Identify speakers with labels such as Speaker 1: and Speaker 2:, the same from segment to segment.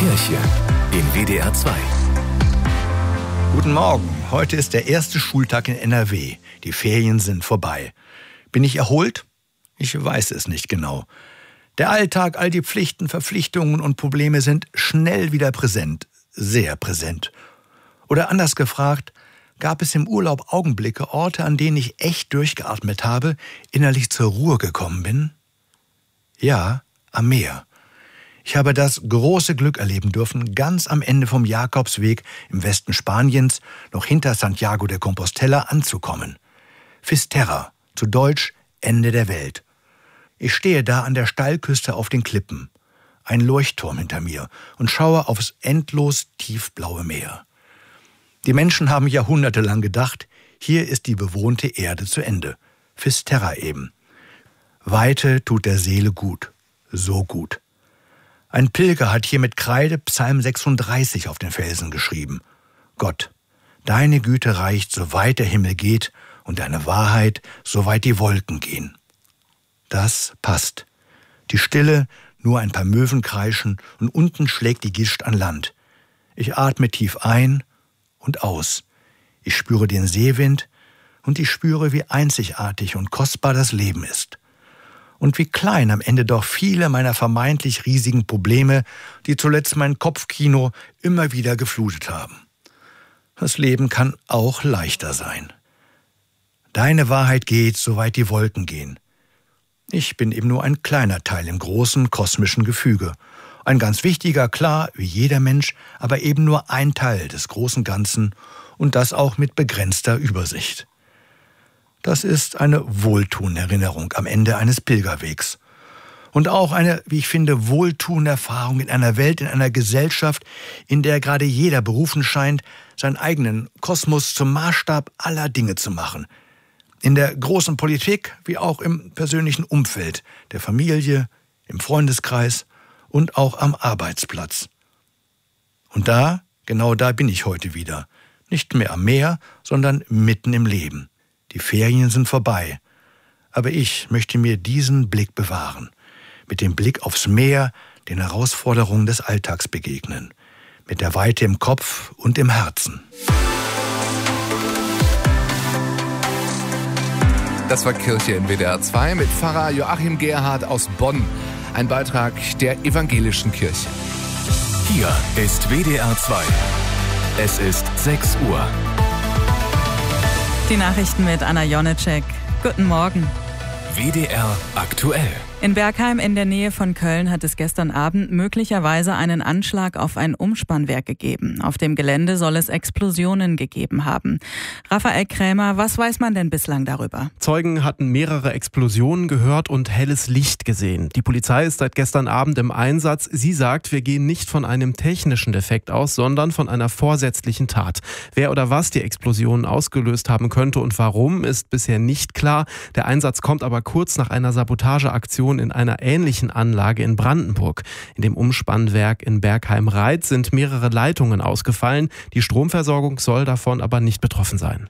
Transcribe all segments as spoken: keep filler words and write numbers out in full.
Speaker 1: Kirche in W D R zwei.
Speaker 2: Guten Morgen. Heute ist der erste Schultag in N R W. Die Ferien sind vorbei. Bin ich erholt? Ich weiß es nicht genau. Der Alltag, all die Pflichten, Verpflichtungen und Probleme sind schnell wieder präsent. Sehr präsent. Oder anders gefragt, gab es im Urlaub Augenblicke, Orte, an denen ich echt durchgeatmet habe, innerlich zur Ruhe gekommen bin? Ja, am Meer. Ich habe das große Glück erleben dürfen, ganz am Ende vom Jakobsweg im Westen Spaniens, noch hinter Santiago de Compostela anzukommen. Fisterra, zu Deutsch Ende der Welt. Ich stehe da an der Steilküste auf den Klippen, ein Leuchtturm hinter mir, und schaue aufs endlos tiefblaue Meer. Die Menschen haben jahrhundertelang gedacht, hier ist die bewohnte Erde zu Ende. Fisterra eben. Weite tut der Seele gut, so gut. Ein Pilger hat hier mit Kreide Psalm sechsunddreißig auf den Felsen geschrieben. Gott, deine Güte reicht, so weit der Himmel geht, und deine Wahrheit, so weit die Wolken gehen. Das passt. Die Stille, nur ein paar Möwen kreischen, und unten schlägt die Gischt an Land. Ich atme tief ein und aus. Ich spüre den Seewind, und ich spüre, wie einzigartig und kostbar das Leben ist. Und wie klein am Ende doch viele meiner vermeintlich riesigen Probleme, die zuletzt mein Kopfkino immer wieder geflutet haben. Das Leben kann auch leichter sein. Deine Wahrheit geht, soweit die Wolken gehen. Ich bin eben nur ein kleiner Teil im großen kosmischen Gefüge. Ein ganz wichtiger, klar, wie jeder Mensch, aber eben nur ein Teil des großen Ganzen, und das auch mit begrenzter Übersicht. Das ist eine wohltuende Erinnerung am Ende eines Pilgerwegs. Und auch eine, wie ich finde, wohltuende Erfahrung in einer Welt, in einer Gesellschaft, in der gerade jeder berufen scheint, seinen eigenen Kosmos zum Maßstab aller Dinge zu machen. In der großen Politik wie auch im persönlichen Umfeld, der Familie, im Freundeskreis und auch am Arbeitsplatz. Und da, genau da bin ich heute wieder. Nicht mehr am Meer, sondern mitten im Leben. Die Ferien sind vorbei. Aber ich möchte mir diesen Blick bewahren. Mit dem Blick aufs Meer, den Herausforderungen des Alltags begegnen. Mit der Weite im Kopf und im Herzen.
Speaker 1: Das war Kirche in W D R zwei mit Pfarrer Joachim Gerhard aus Bonn. Ein Beitrag der Evangelischen Kirche. Hier ist W D R zwei. Es ist sechs Uhr.
Speaker 3: Die Nachrichten mit Anna Jonecek. Guten Morgen.
Speaker 1: W D R aktuell.
Speaker 3: In Bergheim in der Nähe von Köln hat es gestern Abend möglicherweise einen Anschlag auf ein Umspannwerk gegeben. Auf dem Gelände soll es Explosionen gegeben haben. Raphael Krämer, was weiß man denn bislang darüber?
Speaker 4: Zeugen hatten mehrere Explosionen gehört und helles Licht gesehen. Die Polizei ist seit gestern Abend im Einsatz. Sie sagt, wir gehen nicht von einem technischen Defekt aus, sondern von einer vorsätzlichen Tat. Wer oder was die Explosionen ausgelöst haben könnte und warum, ist bisher nicht klar. Der Einsatz kommt aber kurz nach einer Sabotageaktion in einer ähnlichen Anlage in Brandenburg. In dem Umspannwerk in Bergheim-Reitz sind mehrere Leitungen ausgefallen. Die Stromversorgung soll davon aber nicht betroffen sein.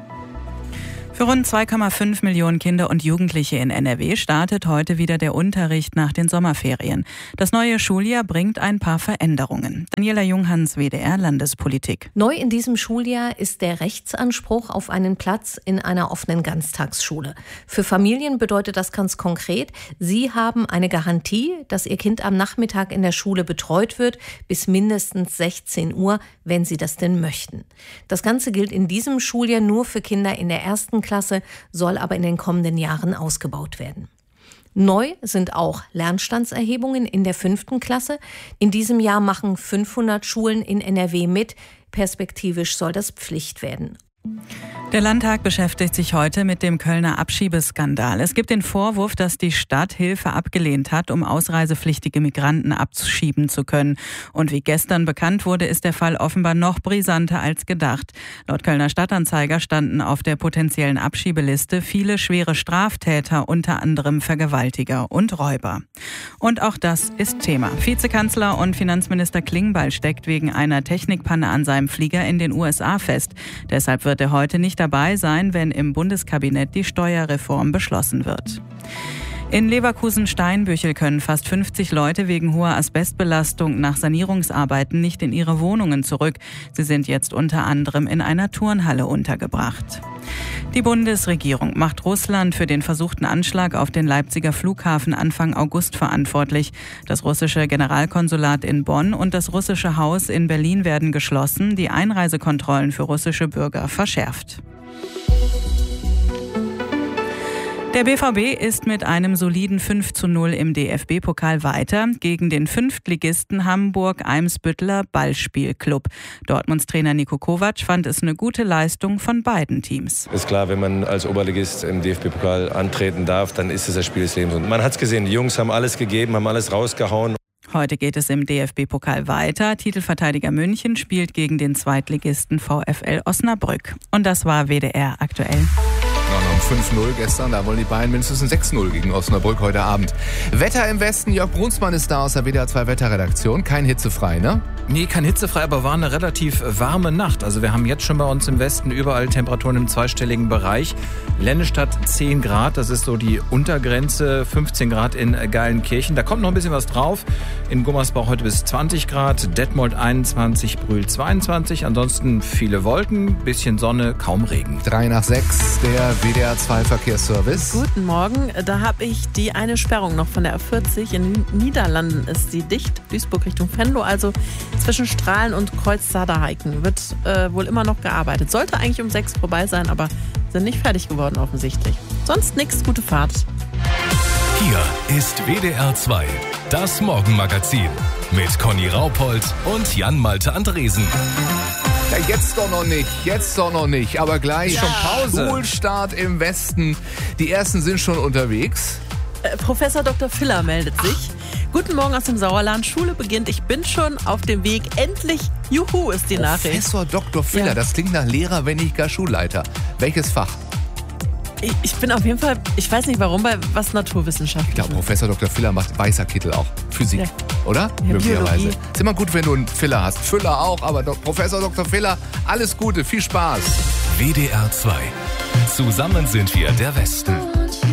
Speaker 3: Für rund zwei Komma fünf Millionen Kinder und Jugendliche in N R W startet heute wieder der Unterricht nach den Sommerferien. Das neue Schuljahr bringt ein paar Veränderungen. Daniela Junghans, W D R Landespolitik.
Speaker 5: Neu in diesem Schuljahr ist der Rechtsanspruch auf einen Platz in einer offenen Ganztagsschule. Für Familien bedeutet das ganz konkret, sie haben eine Garantie, dass ihr Kind am Nachmittag in der Schule betreut wird, bis mindestens sechzehn Uhr, wenn sie das denn möchten. Das Ganze gilt in diesem Schuljahr nur für Kinder in der ersten Klasse, soll aber in den kommenden Jahren ausgebaut werden. Neu sind auch Lernstandserhebungen in der fünften Klasse. In diesem Jahr machen fünfhundert Schulen in N R W mit. Perspektivisch soll das Pflicht werden.
Speaker 3: Der Landtag beschäftigt sich heute mit dem Kölner Abschiebeskandal. Es gibt den Vorwurf, dass die Stadt Hilfe abgelehnt hat, um ausreisepflichtige Migranten abschieben zu können. Und wie gestern bekannt wurde, ist der Fall offenbar noch brisanter als gedacht. Laut Kölner Stadtanzeiger standen auf der potenziellen Abschiebeliste viele schwere Straftäter, unter anderem Vergewaltiger und Räuber. Und auch das ist Thema. Vizekanzler und Finanzminister Klingbeil steckt wegen einer Technikpanne an seinem Flieger in den U S A fest. Deshalb wird er heute nicht dabei sein, wenn im Bundeskabinett die Steuerreform beschlossen wird. In Leverkusen-Steinbüchel können fast fünfzig Leute wegen hoher Asbestbelastung nach Sanierungsarbeiten nicht in ihre Wohnungen zurück. Sie sind jetzt unter anderem in einer Turnhalle untergebracht. Die Bundesregierung macht Russland für den versuchten Anschlag auf den Leipziger Flughafen Anfang August verantwortlich. Das russische Generalkonsulat in Bonn und das russische Haus in Berlin werden geschlossen, die Einreisekontrollen für russische Bürger verschärft. Der B V B ist mit einem soliden fünf zu null im D F B-Pokal weiter gegen den Fünftligisten Hamburg-Eimsbütteler Ballspielclub. Dortmunds Trainer Niko Kovac fand es eine gute Leistung von beiden Teams.
Speaker 6: Ist klar, wenn man als Oberligist im D F B-Pokal antreten darf, dann ist es das Spiel des Lebens. Und man hat es gesehen, die Jungs haben alles gegeben, haben alles rausgehauen.
Speaker 3: Heute geht es im D F B-Pokal weiter. Titelverteidiger München spielt gegen den Zweitligisten VfL Osnabrück. Und das war W D R aktuell.
Speaker 1: fünf null gestern, da wollen die Bayern mindestens ein sechs null gegen Osnabrück heute Abend. Wetter im Westen, Jörg Brunsmann ist da aus der W D R zwei Wetterredaktion. Kein hitzefrei, ne?
Speaker 7: Nee, kein hitzefrei, aber war eine relativ warme Nacht. Also wir haben jetzt schon bei uns im Westen überall Temperaturen im zweistelligen Bereich. Lennestadt zehn Grad, das ist so die Untergrenze, fünfzehn Grad in Geilenkirchen. Da kommt noch ein bisschen was drauf. In Gummersbach heute bis zwanzig Grad, Detmold einundzwanzig, Brühl zweiundzwanzig. Ansonsten viele Wolken, bisschen Sonne, kaum Regen.
Speaker 1: Drei nach sechs, der W D R zwei Verkehrsservice.
Speaker 8: Guten Morgen, da habe ich die eine Sperrung noch von der A vierzig. In den Niederlanden ist sie dicht, Duisburg Richtung Venlo, also zwischen Strahlen und Kreuz Saderheiken wird äh, wohl immer noch gearbeitet. Sollte eigentlich um sechs vorbei sein, aber sind nicht fertig geworden offensichtlich. Sonst nichts, gute Fahrt.
Speaker 9: Hier ist W D R zwei, das Morgenmagazin mit Conny Raupold und Jan-Malte Andresen.
Speaker 1: Ja, jetzt doch noch nicht, jetzt doch noch nicht, aber gleich
Speaker 7: schon Pause.
Speaker 1: Schulstart im Westen. Die ersten sind schon unterwegs.
Speaker 8: Äh, Professor Doktor Filler meldet sich. Guten Morgen aus dem Sauerland. Schule beginnt. Ich bin schon auf dem Weg. Endlich. Juhu ist die Nachricht.
Speaker 1: Professor Doktor Filler,
Speaker 8: Ja.
Speaker 1: das klingt nach Lehrer, wenn nicht gar Schulleiter. Welches Fach?
Speaker 8: Ich, ich bin auf jeden Fall, ich weiß nicht warum, bei was Naturwissenschaften.
Speaker 1: Ich glaube, Professor Doktor Filler macht weißer Kittel auch. Physik,
Speaker 8: Ja.
Speaker 1: oder?
Speaker 8: Ja,
Speaker 1: Möglicherweise.
Speaker 8: Biologie.
Speaker 1: Ist immer gut, wenn du einen Filler hast. Füller auch, aber Do- Professor Doktor Filler, alles Gute, viel Spaß.
Speaker 9: W D R zwei. Zusammen sind wir der Westen.